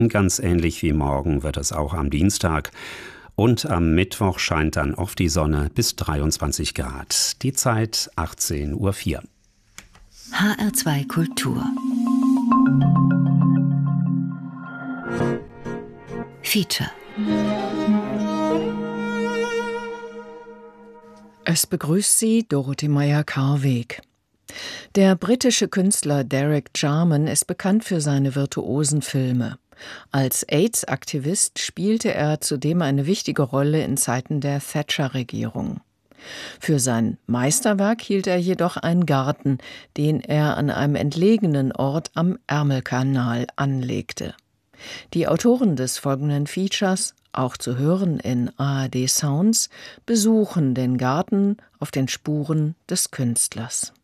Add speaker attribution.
Speaker 1: Ganz ähnlich wie morgen wird es auch am Dienstag. Und am Mittwoch scheint dann oft die Sonne bis 23 Grad. Die Zeit 18:04 Uhr.
Speaker 2: HR2 Kultur. Feature.
Speaker 3: Es begrüßt Sie Dorothee Meyer-Karweg. Der britische Künstler Derek Jarman ist bekannt für seine virtuosen Filme. Als AIDS-Aktivist spielte er zudem eine wichtige Rolle in Zeiten der Thatcher-Regierung. Für sein Meisterwerk hielt er jedoch einen Garten, den er an einem entlegenen Ort am Ärmelkanal anlegte. Die Autoren des folgenden Features, auch zu hören in ARD Sounds, besuchen den Garten auf den Spuren des Künstlers.